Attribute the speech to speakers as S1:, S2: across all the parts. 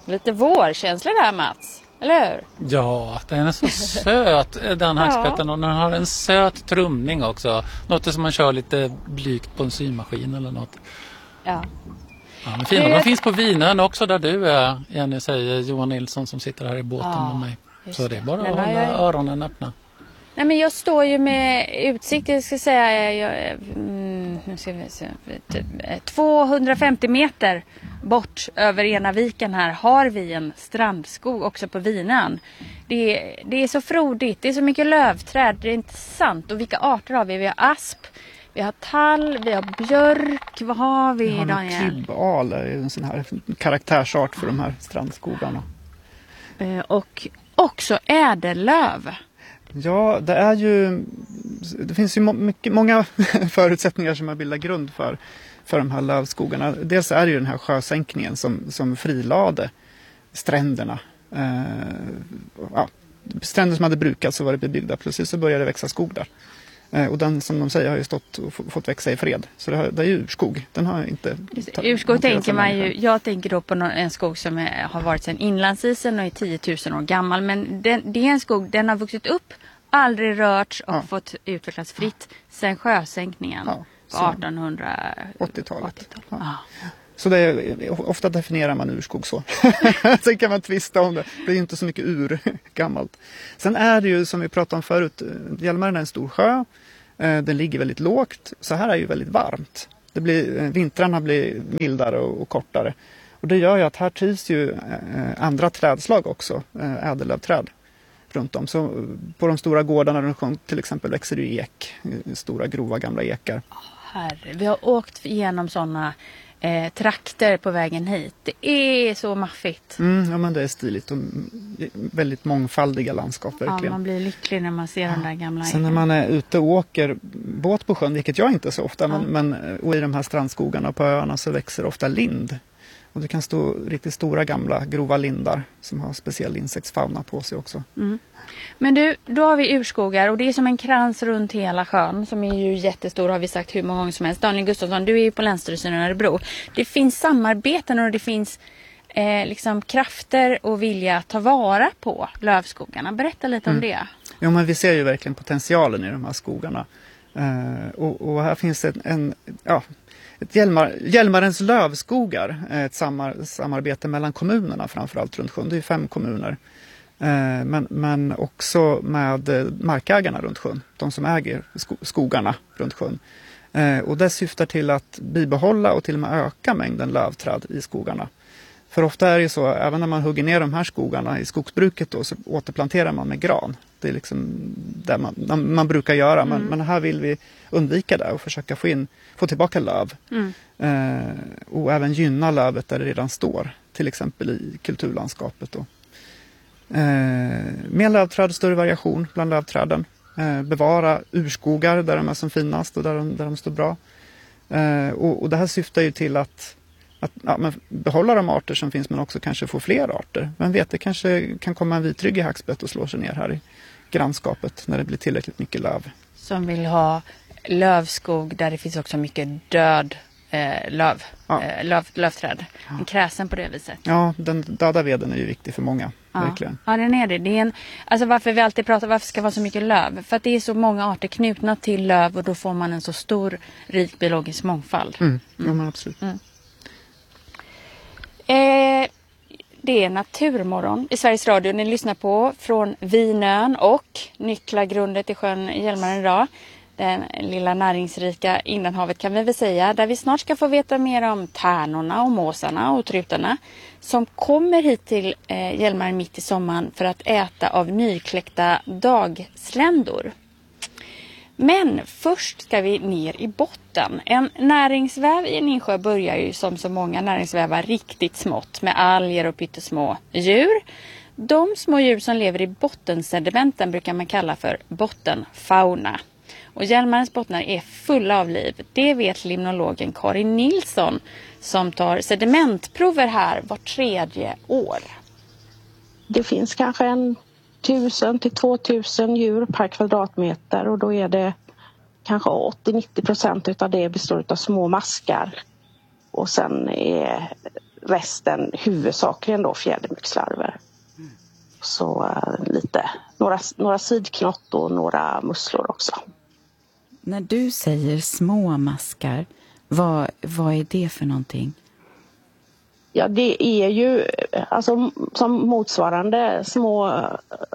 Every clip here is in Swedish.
S1: Lite vårkänsla där, Mats. Eller hur?
S2: Ja, den är så söt, den hackspetten. Och den har en söt trumning också. Något som man kör lite blygt på en symaskin eller något.
S1: Ja.
S2: Ja, men fina. De finns på Vinön också där du är, Jenny, säger Johan Nilsson som sitter här i båten med mig. Så det är bara att hålla öronen öppna.
S1: Nej, men jag står ju med utsikt, jag ska säga, nu ska vi se, 250 meter bort över ena viken här har vi en strandskog också på Vinön. Det är så frodigt, det är så mycket lövträd, det är inte sant. Och vilka arter har vi? Vi har asp, vi har tall, vi har björk, vad har vi, Daniel?
S3: Vi har klibbal, en sån här karaktärsart för de här strandskogarna.
S1: Och också ädellöv.
S3: Ja, det finns ju många förutsättningar som man bildar grund för de här lövskogarna. Dels är det ju den här sjösänkningen som frilade stränderna. Stränder som hade brukats och varit bebyggda, plötsligt så började det växa skog där. Och den, som de säger, har ju stått och fått växa i fred. Så det är ju urskog. Den har inte...
S1: Urskog tänker man ju, jag tänker då på en skog som har varit sedan inlandsisen och är 10 000 år gammal. Men det är en skog, den har vuxit upp, aldrig rörts och fått utvecklas fritt sedan sjösänkningen på 1880-talet.
S3: Ja. Så det är, ofta definierar man urskog så. Sen kan man tvista om det. Det är inte så mycket gammalt. Sen är det ju, som vi pratade om förut, Hjälmaren är en stor sjö. Den ligger väldigt lågt. Så här är ju väldigt varmt. Vintrarna blir mildare och kortare. Och det gör ju att här trivs ju andra trädslag också. Ädellövträd runt om. Så på de stora gårdarna runt om till exempel växer det ek. Stora grova gamla ekar.
S1: Vi har åkt igenom sådana trakter på vägen hit. Det är så maffigt.
S3: Ja, men det är stiligt och väldigt mångfaldiga landskap verkligen.
S1: Ja, man blir lycklig när man ser de där gamla.
S3: Sen när man är ute och åker båt på sjön, vilket jag inte så ofta, och i de här strandskogarna på öarna så växer ofta lind. Och det kan stå riktigt stora gamla grova lindar som har speciell insektsfauna på sig också.
S1: Mm. Men då har vi urskogar och det är som en krans runt hela sjön som är ju jättestor, har vi sagt hur många gånger som helst. Daniel Gustafsson, du är ju på Länsstyrelsen i Örebro. Det finns samarbeten och det finns liksom krafter och vilja att ta vara på lövskogarna. Berätta lite om det.
S3: Ja, men vi ser ju verkligen potentialen i de här skogarna. Och här finns Hjälmarens lövskogar, ett samarbete mellan kommunerna framförallt runt sjön. Det är 5 kommuner. Men också med markägarna runt sjön. De som äger skogarna runt sjön. Och det syftar till att bibehålla och till och med öka mängden lövträd i skogarna. För ofta är det så, även när man hugger ner de här skogarna i skogsbruket då, så återplanterar man med gran. Det är liksom det man brukar göra. Men här vill vi undvika det och försöka få tillbaka löv. Och även gynna lövet där det redan står. Till exempel i kulturlandskapet då. Mer lövträd, större variation bland lövträden. Bevara urskogar där de är som finast och där de står bra. Och det här syftar ju till att behålla de arter som finns men också kanske få fler arter. Men vet, det kanske kan komma en vitryggig hackspett och slå sig ner här i grannskapet när det blir tillräckligt mycket löv.
S1: Som vill ha lövskog där det finns också mycket död lövträd. En kräsen på det viset.
S3: Ja, den döda veden är ju viktig för många. Verkligen.
S1: Ja, den är det. Det är alltså varför vi alltid pratar varför ska det vara så mycket löv? För att det är så många arter knutna till löv och då får man en så stor rik biologisk mångfald.
S3: Ja, men absolut.
S1: Det är Naturmorgon i Sveriges Radio ni lyssnar på från Vinön och Nycklagrundet i sjön Hjälmaren idag. Den lilla näringsrika innanhavet kan vi väl säga. Där vi snart ska få veta mer om tärnorna och måsarna och trutarna. Som kommer hit till Hjälmaren mitt i sommaren för att äta av nykläckta dagsländor. Men först ska vi ner i botten. En näringsväv i en insjö börjar ju som så många näringsvävar riktigt smått med alger och pyttesmå djur. De små djur som lever i bottensedimenten brukar man kalla för bottenfauna. Och Hjälmarens bottnar är fulla av liv. Det vet limnologen Karin Nilsson som tar sedimentprover här var 3:e år.
S4: Det finns kanske 1000 till 2000 djur per kvadratmeter och då är det kanske 80-90% av det består av små maskar. Och sen är resten huvudsakligen då fjädermyggslarver. Så några sidknott och några musslor också.
S5: När du säger små maskar, vad är det för någonting?
S4: Ja, det är ju alltså som motsvarande små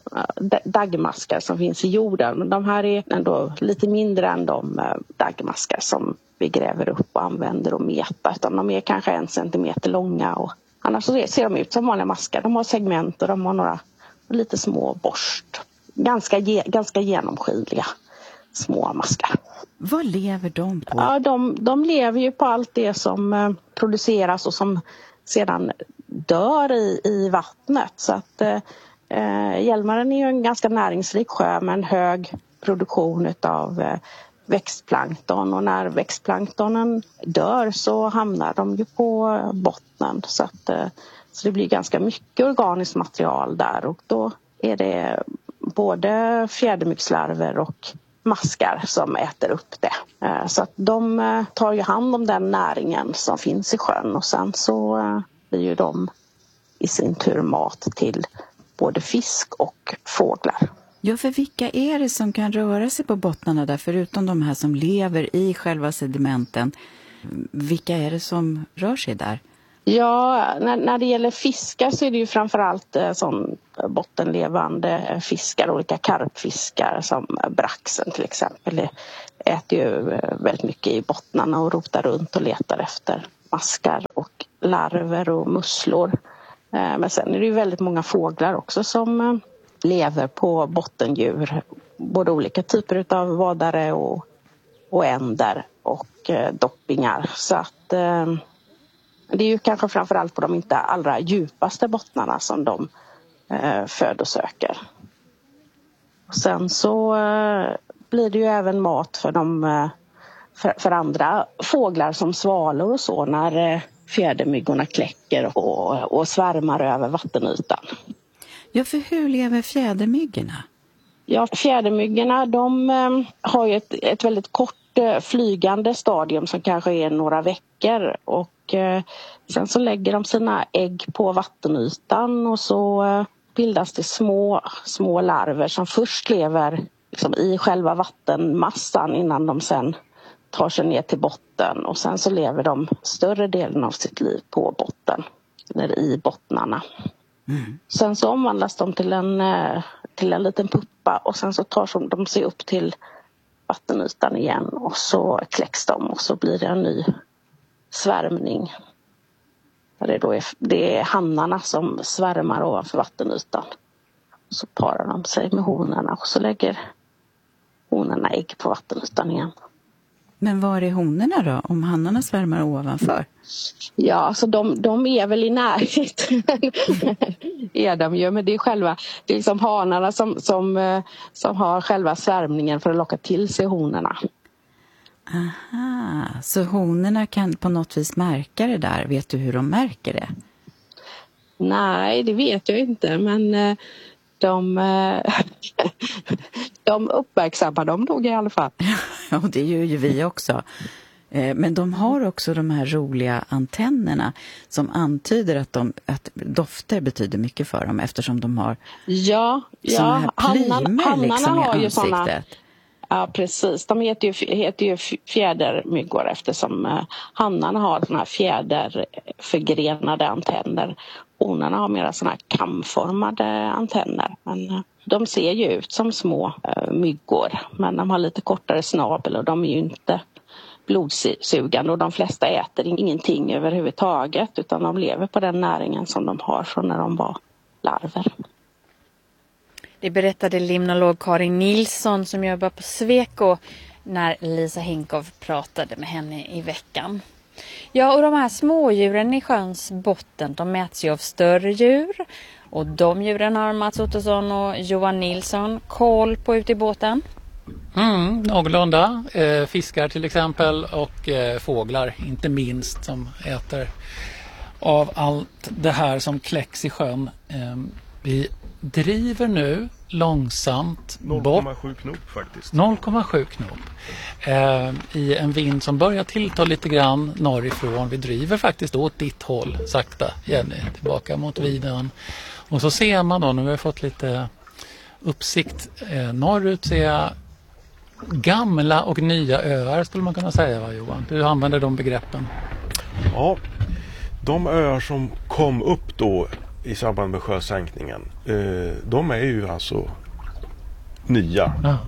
S4: daggmaskar som finns i jorden. Men de här är ändå lite mindre än de daggmaskar som vi gräver upp och använder och metar. Utan de är kanske 1 centimeter långa. Och annars så ser de ut som vanliga maskar. De har segment och de har några lite små borst. Ganska genomskinliga små maskar.
S5: Vad lever de på?
S4: Ja, de lever ju på allt det som produceras och som sedan dör i vattnet. Så att Hjälmaren är ju en ganska näringsrik sjö med en hög produktion av växtplankton. Och när växtplanktonen dör så hamnar de ju på bottnen. Så det blir ganska mycket organiskt material där. Och då är det både fjädermyggslarver och maskar som äter upp det. Så att de tar ju hand om den näringen som finns i sjön och sen så blir ju de i sin tur mat till både fisk och fåglar.
S5: Ja, för vilka är det som kan röra sig på bottnarna där förutom de här som lever i själva sedimenten? Vilka är det som rör sig där? Ja,
S4: när det gäller fiskar så är det ju framförallt bottenlevande fiskar, olika karpfiskar som braxen till exempel. Äter ju väldigt mycket i bottnarna och rotar runt och letar efter maskar och larver och musslor. Men sen är det ju väldigt många fåglar också som lever på bottendjur. Både olika typer av vadare och änder och doppingar. Så att det är ju kanske framförallt på de inte allra djupaste bottnarna som de födosöker. Sen så blir det ju även mat för andra fåglar som svalor och så när fjädermyggorna kläcker och svärmar över vattenytan.
S5: Ja, för hur lever fjädermyggorna?
S4: Ja, fjädermyggorna de har ju ett väldigt kort flygande stadium som kanske är några veckor och sen så lägger de sina ägg på vattenytan och så bildas det små larver som först lever liksom i själva vattenmassan innan de sen tar sig ner till botten och sen så lever de större delen av sitt liv på botten eller i bottnarna. Mm. Sen så omvandlas de till en liten puppa och sen så tar de sig upp till vattenytan igen och så kläcks de och så blir det en ny svärmning. Det är hannarna som svärmar ovanför vattenytan. Så parar de sig med honorna och så lägger honorna ägg på vattenytan igen.
S5: Men var är honorna då om hannarna svärmar ovanför?
S4: Ja, alltså de är väl i närheten. Är de ju, men det är liksom hanarna som har själva svärmningen för att locka till sig honorna.
S5: Aha, så honorna kan på något vis märka det där. Vet du hur de märker det?
S4: Nej, det vet jag inte, men de uppmärksammar dem nog i alla fall.
S5: Ja, det gör ju vi också. Men de har också de här roliga antennerna som antyder att dofter betyder mycket för dem eftersom de har såna här plymer liksom i ansiktet. Såna,
S4: ja, precis. De heter ju fjädermyggor eftersom hannarna har såna här fjäderförgrenade antenner. Honorna har mera såna här kamformade antenner. Men de ser ju ut som små myggor. Men de har lite kortare snabel och de är ju inte blodsugande. Och de flesta äter ingenting överhuvudtaget utan de lever på den näringen som de har från när de var larver.
S1: Det berättade limnolog Karin Nilsson som jobbar på Sweco när Lisa Hinkov pratade med henne i veckan. Ja, och de här smådjuren i sjöns botten, de mäts ju av större djur. Och de djuren har Mats Ottosson och Johan Nilsson koll på ute i båten.
S2: Någorlunda. Fiskar till exempel och fåglar inte minst som äter av allt det här som kläcks i sjön. Vi driver nu långsamt
S6: 0,7 knop faktiskt.
S2: 0,7 knop. I en vind som börjar tillta lite grann norrifrån. Vi driver faktiskt åt ditt håll sakta, Jenny, tillbaka mot Vidön. Och så ser man då, nu har vi fått lite uppsikt norrut, ser jag gamla och nya öar, skulle man kunna säga, va, Johan? Du använder de begreppen.
S6: Ja, de öar som kom upp då i samband med sjösänkningen, de är ju alltså nya.
S2: Ja.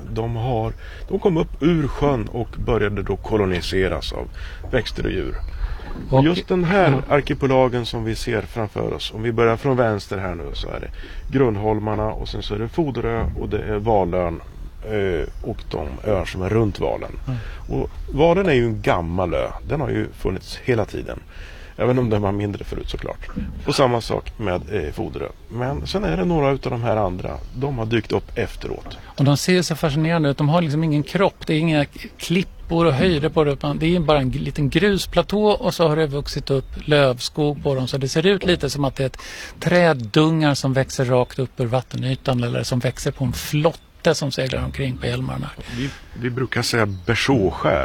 S6: De kom upp ur sjön och började då koloniseras av växter och djur. Och just den här arkipelagen som vi ser framför oss, om vi börjar från vänster här nu, så är det Grundholmarna och sen så är det Foderö och det är Valön och de öar som är runt Valen. Och Valen är ju en gammal ö, den har ju funnits hela tiden. Även om den var mindre förut såklart. Och samma sak med Foderö. Men sen är det några av de här andra, de har dykt upp efteråt.
S2: Och de ser så fascinerande ut, de har liksom ingen kropp, det är inga klippor och höjder på det, det är bara en liten grusplatå och så har det vuxit upp lövskog på dem, så det ser ut lite som att det är ett träddungar som växer rakt upp ur vattenytan eller som växer på en flotte som seglar omkring på Hjälmarna.
S6: Vi brukar säga bersåskär.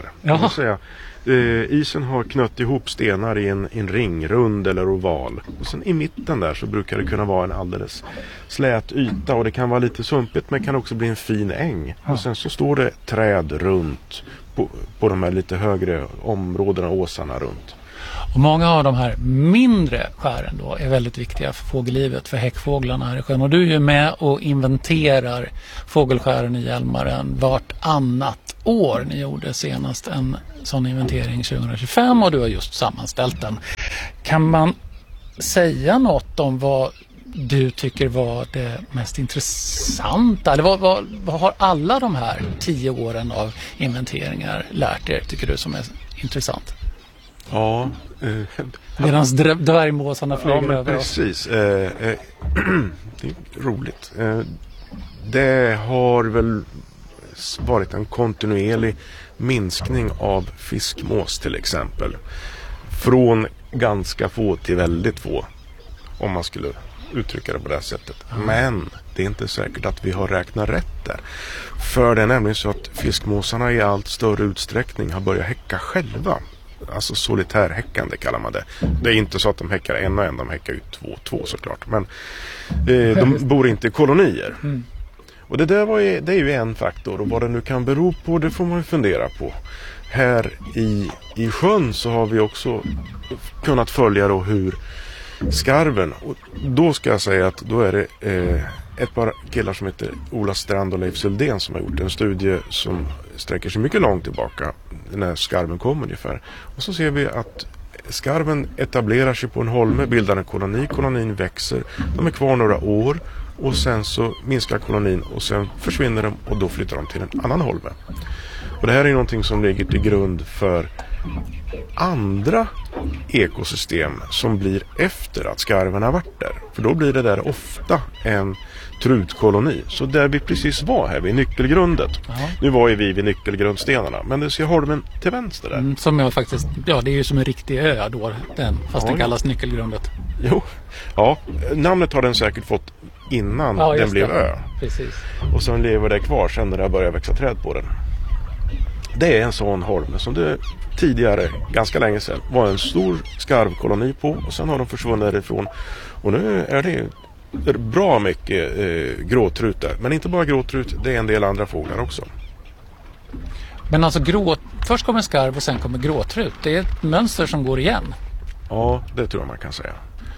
S6: Isen har knött ihop stenar i en ring, rund eller oval. Och sen i mitten där så brukar det kunna vara en alldeles slät yta. Och det kan vara lite sumpigt, men kan också bli en fin äng. Och sen så står det träd runt på de här lite högre områdena, åsarna runt.
S2: Och många av de här mindre skären då är väldigt viktiga för fågellivet, för häckfåglarna här i sjön. Och du är ju med och inventerar fågelskären i Hjälmaren vartannat år. Ni gjorde senast en sån inventering 2025 och du har just sammanställt den. Kan man säga något om vad du tycker var det mest intressanta? Eller vad har alla de här 10 åren av inventeringar lärt er, tycker du, som är intressant?
S6: Ja.
S2: Medan dvärgmåsarna flyger över oss.
S6: Precis. Det är roligt. Det har väl varit en kontinuerlig minskning av fiskmås till exempel. Från ganska få till väldigt få, om man skulle uttrycka det på det här sättet. Men det är inte säkert att vi har räknat rätt där. För det är nämligen så att fiskmåsarna i allt större utsträckning har börjat häcka själva. Alltså solitärhäckande kallar man det. Det är inte så att de häckar en och en, de häckar ju två såklart. Men de bor inte i kolonier. Och det är ju en faktor, och vad det nu kan bero på, det får man ju fundera på. Här i sjön så har vi också kunnat följa då hur skarven, och då ska jag säga att då är det ett par killar som heter Ola Strand och Leif Sildén som har gjort en studie som sträcker sig mycket långt tillbaka när skarven kom ungefär. Och så ser vi att skarven etablerar sig på en holme, bildar en koloni, kolonin växer, de är kvar några år och sen så minskar kolonin och sen försvinner de och då flyttar de till en annan holme. Och det här är någonting som ligger till grund för andra ekosystem som blir efter att skarven har varit där. För då blir det där ofta en trutkoloni. Så där vi precis var här vid nyckelgrundet. Aha. Nu var ju vi vid nyckelgrundstenarna, men det ser holmen till vänster där.
S2: Som jag faktiskt, ja, det är ju som en riktig ö då, fast den kallas nyckelgrundet.
S6: Jo, ja, namnet har den säkert fått innan den blev ö.
S2: Precis.
S6: Och sen lever det kvar sen när det börjar växa träd på den. Det är en sån holme som det tidigare, ganska länge sedan, var en stor skarvkoloni på, och sen har de försvunnit därifrån. Och nu är det bra mycket gråtrut där. Men inte bara gråtrut, det är en del andra fåglar också.
S2: Men alltså först kommer skarv och sen kommer gråtrut. Det är ett mönster som går igen.
S6: Ja, det tror jag man kan säga.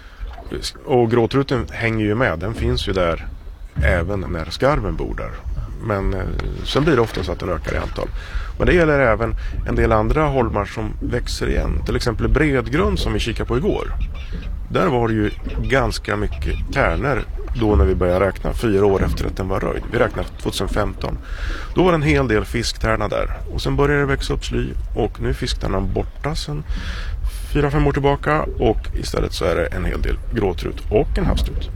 S6: Och gråtruten hänger ju med, den finns ju där även när skarven bor där. Men sen blir det ofta så att den ökar i antal. Men det gäller även en del andra holmar som växer igen. Till exempel Bredgrund som vi kikade på igår. Där var det ju ganska mycket tärnor då när vi började räkna 4 år efter att den var röjd. Vi räknade 2015. Då var det en hel del fisktärna där. Och sen började det växa upp sly. Och nu är fisktärnan borta sen 4-5 år tillbaka. Och istället så är det en hel del gråtrut och en havstrut.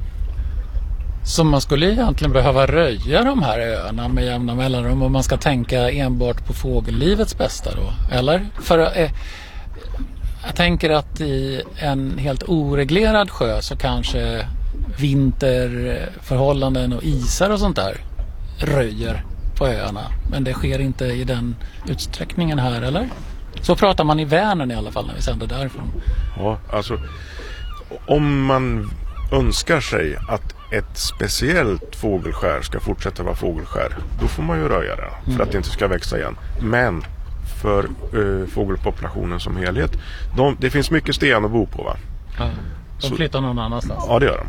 S2: Så man skulle egentligen behöva röja de här öarna med jämna mellanrum om man ska tänka enbart på fågellivets bästa då? Eller? För jag tänker att i en helt oreglerad sjö så kanske vinterförhållanden och isar och sånt där röjer på öarna. Men det sker inte i den utsträckningen här, eller? Så pratar man i Vänern i alla fall när vi sänder därifrån.
S6: Ja, alltså om man önskar sig att ett speciellt fågelskär ska fortsätta vara fågelskär, då får man ju röja det för att det inte ska växa igen. Men för fågelpopulationen som helhet, det finns mycket sten att bo på, va?
S2: Ja, de flyttar någon annanstans.
S6: Ja, det gör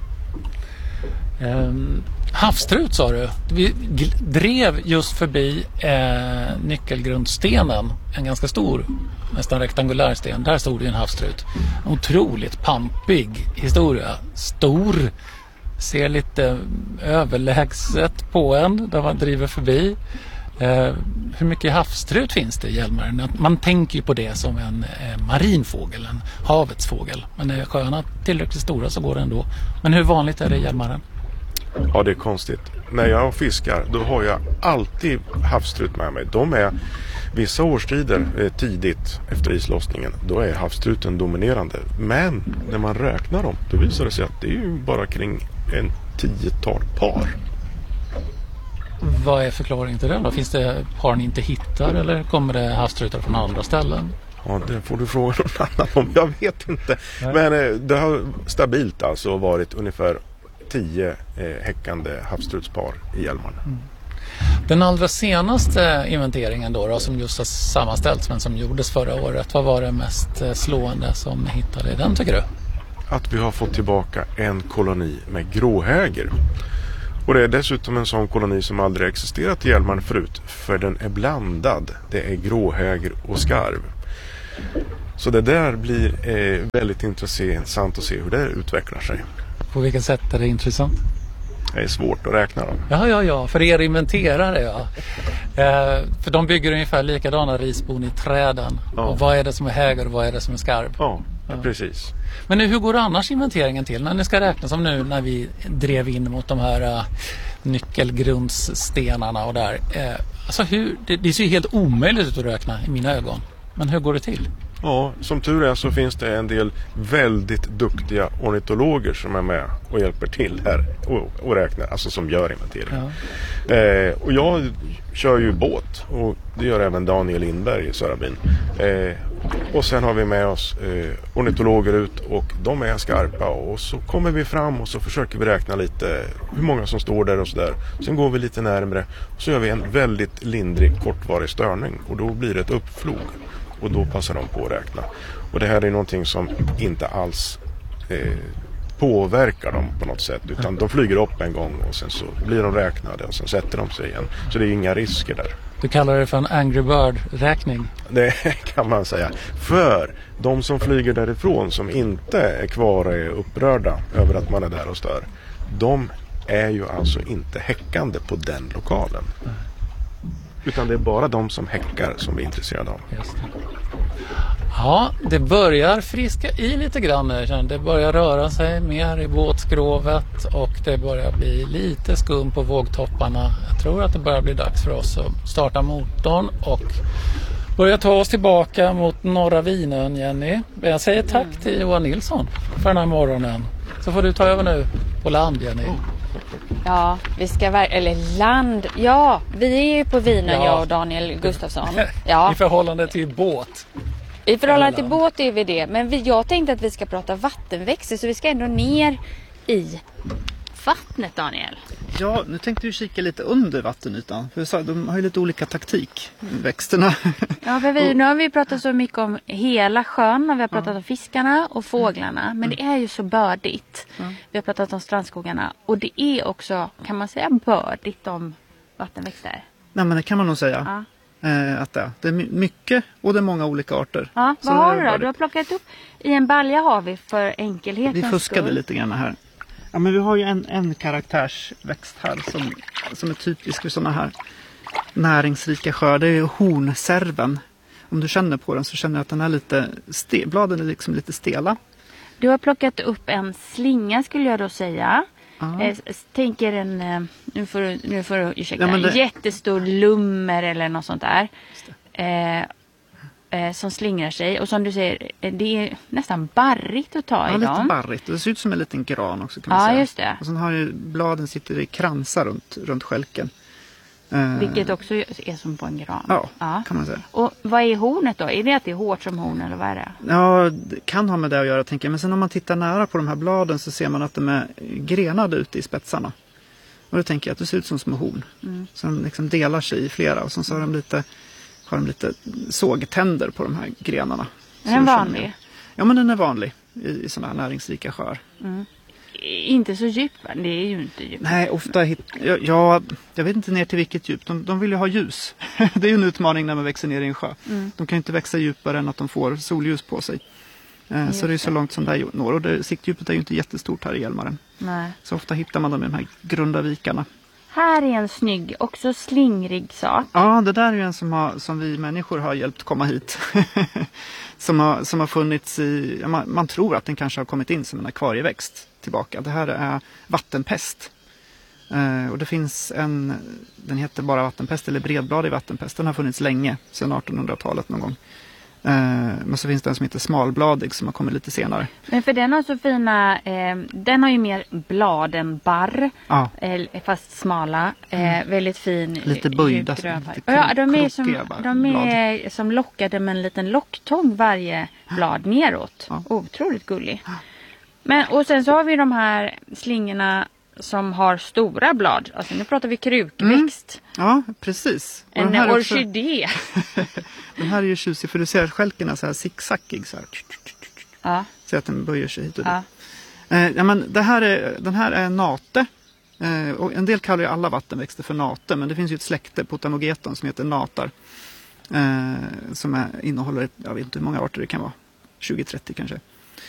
S2: de. Havstrut sa du. Vi drev just förbi nyckelgrundsstenen, en ganska stor, nästan rektangulär sten. Där stod det en havstrut. Otroligt pampig historia. Stor, ser lite överlägset på en där man driver förbi. Hur mycket havstrut finns det i Hjälmaren? Man tänker ju på det som en marin fågel, en havets fågel. Men är sjöarna tillräckligt stora så går det ändå. Men hur vanligt är det i Hjälmaren?
S6: Ja, det är konstigt. När jag fiskar, då har jag alltid havstrut med mig. De är vissa årstider tidigt efter islossningen, då är havstruten dominerande. Men när man räknar dem, då visar det sig att det är ju bara kring en 10-tal par.
S2: Vad är förklaringen till det då? Finns det par ni inte hittar eller kommer det havstrutar från andra ställen?
S6: Ja, det får du fråga någon annan om. Jag vet inte. Nej. Men det har stabilt alltså varit ungefär 10 häckande havstrutspar i Hjälmaren.
S2: Den allra senaste inventeringen då som just har sammanställts men som gjordes förra året, vad var det mest slående som ni hittade i den, tycker du?
S6: Att vi har fått tillbaka en koloni med gråhäger. Och det är dessutom en sån koloni som aldrig existerat i Hjälmaren förut, för den är blandad. Det är gråhäger och skarv. Så det där blir väldigt intressant att se hur det utvecklar sig.
S2: På vilket sätt är det intressant?
S6: Det är svårt att räkna dem.
S2: Ja, för er inventerare, ja. För de bygger ungefär likadana risbon i träden. Ja. Och vad är det som är häger och vad är det som är skarv?
S6: Ja, precis.
S2: Men nu, hur går annars inventeringen till? När ni ska räkna som nu när vi drev in mot de här nyckelgrundsstenarna och där. Alltså det ser ju helt omöjligt ut att räkna i mina ögon. Men hur går det till?
S6: Ja, som tur är så finns det en del väldigt duktiga ornitologer som är med och hjälper till här och räknar, alltså som gör inventeringen. Ja. Och jag kör ju båt och det gör även Daniel Lindberg i Sörabyn. Och sen har vi med oss ornitologer ut och de är skarpa och så kommer vi fram och så försöker vi räkna lite hur många som står där och sådär. Sen går vi lite närmare och så gör vi en väldigt lindrig kortvarig störning och då blir det ett uppflog. Och då passar de på att räkna. Och det här är någonting som inte alls påverkar dem på något sätt. Utan de flyger upp en gång och sen så blir de räknade och sen sätter de sig igen. Så det är inga risker där.
S2: Du kallar det för en Angry Bird-räkning?
S6: Det kan man säga. För de som flyger därifrån som inte är kvar och är upprörda över att man är där och stör. De är ju alltså inte häckande på den lokalen. Utan det är bara de som häckar som vi är intresserade av.
S2: Just det. Ja, det börjar friska i lite grann nu. Det börjar röra sig mer i båtskrovet och det börjar bli lite skum på vågtopparna. Jag tror att det börjar bli dags för oss att starta motorn och börja ta oss tillbaka mot norra Vinön, Jenny. Jag säger tack till Johan Nilsson för den här morgonen. Så får du ta över nu på land, Jenny.
S1: Ja, vi ska land. Ja, vi är ju på Vinön, jag och Daniel Gustafsson. Ja.
S2: I förhållande till båt.
S1: I förhållande till båt är vi det. Men jag tänkte att vi ska prata vattenväxter, så vi ska ändå ner i vattnet, Daniel.
S3: Ja, nu tänkte du kika lite under vattenytan. För de har ju lite olika taktik, växterna.
S1: Ja, för nu har vi pratat så mycket om hela sjön och vi har pratat om fiskarna och fåglarna. Men det är ju så bördigt. Vi har pratat om strandskogarna och det är också, kan man säga, bördigt om vattenväxter.
S3: Nej, men det kan man nog säga.
S1: Ja.
S3: Att det är mycket och det är många olika arter.
S1: Ja, vad har du då? Du har plockat upp i en balja har vi för enkelhetens
S3: Vi fuskade lite grann här. Ja, men vi har ju en karaktärsväxt här som är typisk för sådana här näringsrika sjöar. Det är hornserven. Om du känner på den så känner du att den är lite bladen är liksom lite stela.
S1: Du har plockat upp en slinga skulle jag då säga. Tänker en, nu får du ursäkta, en jättestor lummer eller något sånt där. som slingrar sig. Och som du säger, det är nästan barrigt att ta i
S3: lite
S1: dem.
S3: barrigt. Det ser ut som en liten gran också kan man säga.
S1: Ja, just det.
S3: Och sen har ju bladen sitter i kransar runt skälken.
S1: Vilket också är som på en gran.
S3: Ja, kan man säga.
S1: Och vad är hornet då? Är det att det är hårt som horn eller vad är det?
S3: Ja, det kan ha med det att göra tänker jag. Men sen om man tittar nära på de här bladen så ser man att de är grenade ute i spetsarna. Och då tänker jag att det ser ut som små horn. Så de liksom delar sig i flera. Och sen så har de lite sågtänder på de här grenarna.
S1: Är den vanlig?
S3: Ja, men den är vanlig i sådana här näringsrika sjöar.
S1: Inte så djup, det är ju inte djup.
S3: Nej, ofta jag vet inte ner till vilket djup. De vill ju ha ljus. Det är ju en utmaning när man växer ner i en sjö. De kan ju inte växa djupare än att de får solljus på sig. Så det är så långt som det når. Och siktdjupet är ju inte jättestort här i Hjälmaren.
S1: Nej.
S3: Så ofta hittar man dem i de här grunda vikarna.
S1: Här är en snygg, också slingrig sak.
S3: Ja, det där är ju en som vi människor har hjälpt komma hit. som har funnits i... Man tror att den kanske har kommit in som en akvarieväxt tillbaka. Det här är vattenpest. Och det finns den heter bara vattenpest eller bredbladig vattenpest. Den har funnits länge, sedan 1800-talet någon gång. Men så finns det en som heter smalbladig som har kommit lite senare.
S1: Men för den har så fina, den har ju mer blad än barr, fast smala, väldigt fin.
S3: Lite böjda.
S1: Ja, de är som lockade med en liten locktång varje blad neråt. Ja. Otroligt gullig. Men, och sen så har vi de här slingorna som har stora blad. Alltså nu pratar vi krukväxt.
S3: Ja, precis. Och
S1: en orkidé.
S3: Den här är ju tjusig för du ser skälken är så här zigzaggig så här.
S1: Ja.
S3: Så att den böjer sig hit och dit. Men den här är nate. Och en del kallar ju alla vattenväxter för nate. Men det finns ju ett släkte, Potanogeton, som heter natar. Som innehåller, jag vet inte hur många arter det kan vara. 20-30 kanske.